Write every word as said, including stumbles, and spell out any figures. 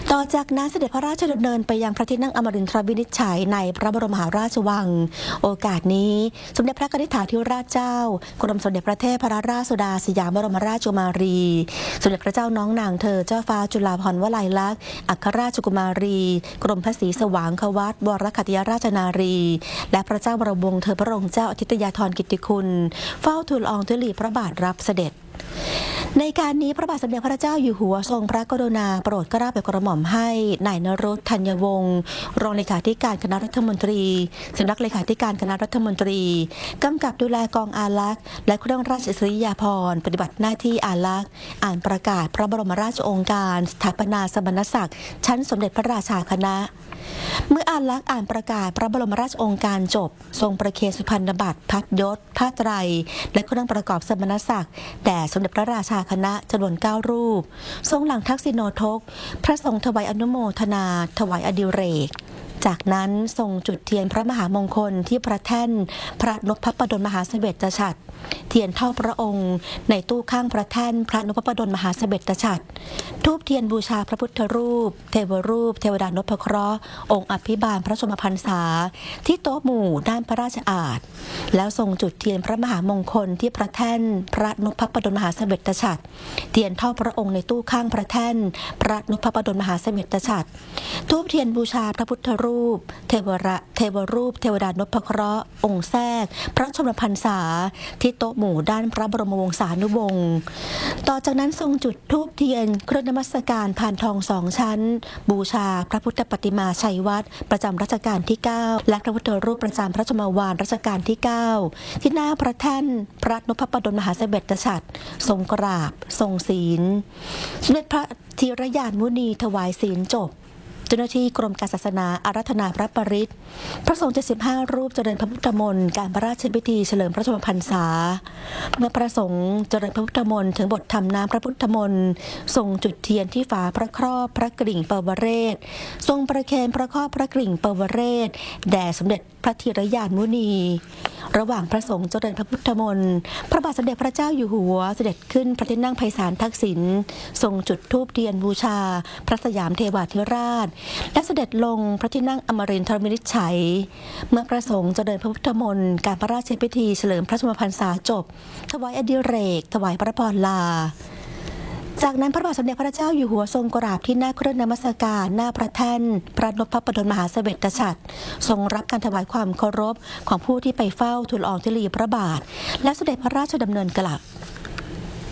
ต่อจากนั้นเสด็จพระราชดำเนินไปยังพระที่นั่งอมรินทรวินิจฉัยในพระบรมมหาราชวังโอกาสนี้สมเด็จพระกนิษฐาธิราชเจ้ากรมสมเด็จพระเทพรัตนราชสุดาสยามบรมราชกุมารีสมเด็จพระเจ้าน้องนางเธอเจ้าฟ้าจุฬาภรณ์วลัยลักษณ์อัครราชกุมารีกรมพระศรีสว่างควัตวรคัตยราชนารีและพระเจ้าบรมวงศ์เธอพระองค์เจ้าอธิตยาธรกิตติคุณเฝ้าทูลอองธุลีพระบาทรับเสด็จในการนี้พระบาทสมเด็จพระเจ้าอยู่หัวทรงพระกรุณาโปรดเกล้าโปรดกระหม่อมให้นายนฤธัญวงศ์รองเลขาธิการคณะรัฐมนตรีสำนักเลขาธิการคณะรัฐมนตรีกำกับดูแลกองอารักษ์และเครื่องราชอิสริยาภรณ์ปฏิบัติหน้าที่อารักษ์อ่านประกาศพระบรมราชโองการสถาปนาสมณศักดิ์ชั้นสมเด็จพระราชาคณะเมื่ออารักษ์อ่านประกาศพระบรมราชโองการจบทรงประเคนสุพรรณบัตรพัดยศผ้าไตรและเครื่องประกอบสมณศักดิ์แด่สมเด็จพระราชาคณะจำนวนเก้ารูปทรงหลังทักษิโนทกพระทรงถวายอนุโมทนาถวายอดิเรกจากนั้นทรงจุดเทียนพระมหามงคลที่พระแท่นพระนพพดลมหาเสวตฉัตรเทียนเท่าพระองค์ในตู้ข้างพระแท่นพระนพพดลมหาเสวตฉัตรทูบเทียนบูชาพระพุทธรูปเทวรูปเทวดานพเคราะห์องค์อภิบาลพระชนมพรรษาที่โต๊ะหมู่ด้านพระราชอาณแล้วทรงจุดเทียนพระมหามงคลที่พระแท่นพระนพพดลมหาเสวตฉัตรเทียนเท่าพระองค์ในตู้ข้างพระแท่นพระนพพดลมหาเสวตฉัตรทูบเทียนบูชาพระพุทธรูปเทวระเทวรูปเทวดานพเคราะห์องค์แทรกพระชนมพรรษาที่โต๊ะหมู่ด้านพระบรมวงศานุวงศ์ต่อจากนั้นทรงจุดธูปเทียนเครื่องนมัสการผ่านทองสองชั้นบูชาพระพุทธปฏิมาชัยวัดประจำรัชกาลที่เก้าและพระพุทธรูปประจำพระชมวาลรัชกาลที่เก้าที่หน้าพระแท่นพระนพพดลมหาเสวตฉัตรทรงกราบทรงศีลสมเด็จพระธีรยานมุนีถวายศีลจบเจ้าหน้าที่กรมการศาสนาอาราธนาพระปริตรพระสงฆ์เจ็ดสิบห้ารูปเจริญพระพุทธมนต์การพระราชพิธีเฉลิมพระชนมพรรษาเมื่อพระสงฆ์เจริญพระพุทธมนต์ถึงบทธรรมน้ำพระพุทธมนต์ทรงจุดเทียนที่ฝาพระครอบพระกริ่งเปวเรศทรงประเคนพระครอบพระกริ่งเปวเรศแด่สมเด็จพระธีรยานมุนีระหว่างพระสงฆ์เจริญพระพุทธมนต์พระบาทสมเด็จพระเจ้าอยู่หัวเสด็จขึ้นพระที่นั่งไพศาลทักษิณทรงจุดธูปเทียนบูชาพระสยามเทวาธิราชและเสด็จลงพระที่นั่งอมรินทรวินิจฉัยเมื่อพระสงฆ์เจริญพระพุทธมนต์การพระราชพิธีเฉลิมพระชนมพรรษาจบถวายอดิเรกถวายพระพรลาจากนั้นพระบาทสมเด็จพระเจ้าอยู่หัวทรงกราบที่หน้าเครื่องนมัสการหน้าพระแท่นพระนพพดลมหาเสวตฉัตรทรงรับการถวายความเคารพของผู้ที่ไปเฝ้าทูลอองธุลีพระบาทและเสด็จพระราชดำเนินกลับ